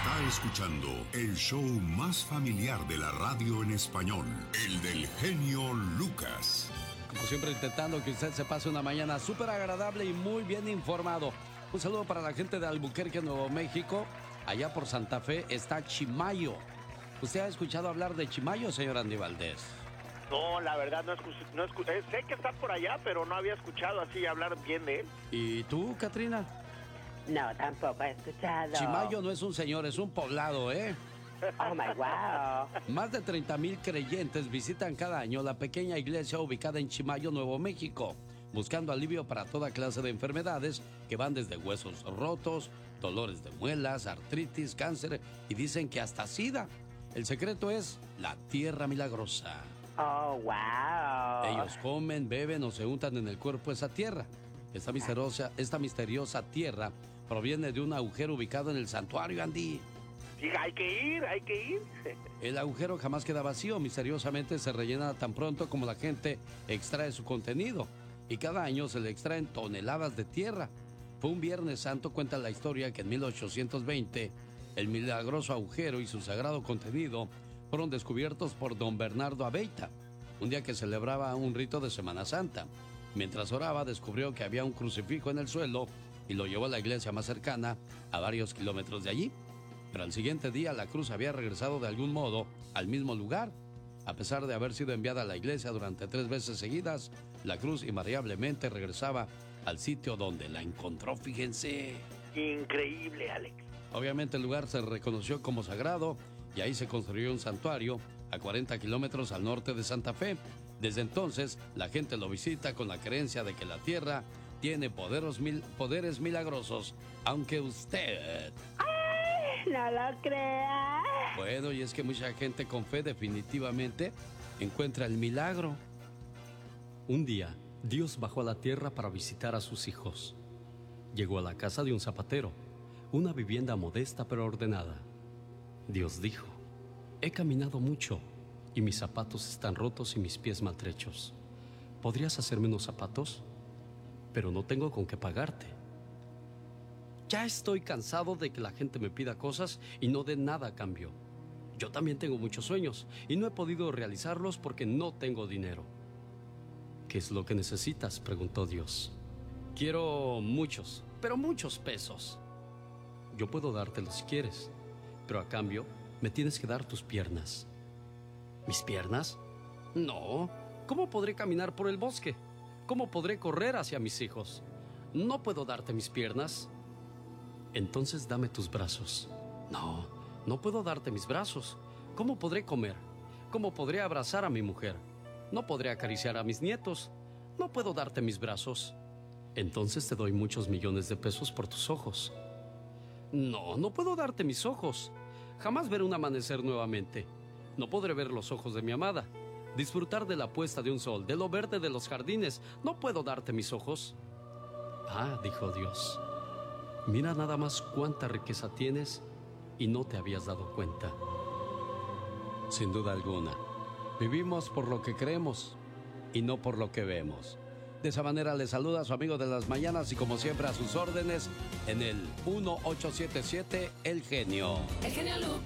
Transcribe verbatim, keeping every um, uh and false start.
Está escuchando el show más familiar de la radio en español, el del genio Lucas. Como siempre, intentando que usted se pase una mañana súper agradable y muy bien informado. Un saludo para la gente de Albuquerque, Nuevo México. Allá por Santa Fe está Chimayo. ¿Usted ha escuchado hablar de Chimayo, señor Andy Valdés? No, la verdad no escuché, no escu eh, sé que está por allá, pero no había escuchado así hablar bien de él. ¿Y tú, Katrina? No, tampoco he escuchado. Chimayo no es un señor, es un poblado, ¿eh? Oh, my wow. Más de treinta mil creyentes visitan cada año la pequeña iglesia ubicada en Chimayo, Nuevo México, buscando alivio para toda clase de enfermedades que van desde huesos rotos, dolores de muelas, artritis, cáncer y dicen que hasta sida. El secreto es la tierra milagrosa. Oh, wow. Ellos comen, beben o se untan en el cuerpo esa tierra. Esta misteriosa, esta misteriosa tierra proviene de un agujero ubicado en el santuario, Andy. Sí, hay que ir, hay que ir. El agujero jamás queda vacío, misteriosamente se rellena tan pronto como la gente extrae su contenido. Y cada año se le extraen toneladas de tierra. Fue un Viernes Santo, cuenta la historia, que en mil ochocientos veinte el milagroso agujero y su sagrado contenido fueron descubiertos por don Bernardo Abeita, un día que celebraba un rito de Semana Santa. Mientras oraba, descubrió que había un crucifijo en el suelo y lo llevó a la iglesia más cercana, a varios kilómetros de allí. Pero al siguiente día la cruz había regresado de algún modo al mismo lugar. A pesar de haber sido enviada a la iglesia durante tres veces seguidas, la cruz invariablemente regresaba al sitio donde la encontró, fíjense. Increíble, Alex. Obviamente el lugar se reconoció como sagrado y ahí se construyó un santuario a cuarenta kilómetros al norte de Santa Fe. Desde entonces, la gente lo visita con la creencia de que la tierra tiene poderes, mil, poderes milagrosos, aunque usted... ¡Ay, no lo crea! Bueno, y es que mucha gente con fe definitivamente encuentra el milagro. Un día, Dios bajó a la tierra para visitar a sus hijos. Llegó a la casa de un zapatero, una vivienda modesta pero ordenada. Dios dijo: he caminado mucho y mis zapatos están rotos y mis pies maltrechos. ¿Podrías hacerme unos zapatos? Pero no tengo con qué pagarte. Ya estoy cansado de que la gente me pida cosas y no dé nada a cambio. Yo también tengo muchos sueños y no he podido realizarlos porque no tengo dinero. ¿Qué es lo que necesitas?, preguntó Dios. Quiero muchos, pero muchos pesos. Yo puedo dártelos si quieres, pero a cambio me tienes que dar tus piernas. ¿Mis piernas? No. ¿Cómo podré caminar por el bosque? ¿Cómo podré correr hacia mis hijos? No puedo darte mis piernas. Entonces dame tus brazos. No, no puedo darte mis brazos. ¿Cómo podré comer? ¿Cómo podré abrazar a mi mujer? No podré acariciar a mis nietos. No puedo darte mis brazos. Entonces te doy muchos millones de pesos por tus ojos. No, no puedo darte mis ojos. Jamás veré un amanecer nuevamente. No podré ver los ojos de mi amada, disfrutar de la puesta de un sol, de lo verde de los jardines. No puedo darte mis ojos. Ah, dijo Dios, mira nada más cuánta riqueza tienes y no te habías dado cuenta. Sin duda alguna, vivimos por lo que creemos y no por lo que vemos. De esa manera le saluda a su amigo de las mañanas y como siempre a sus órdenes en el uno ocho siete siete El Genio. El genio Lucas.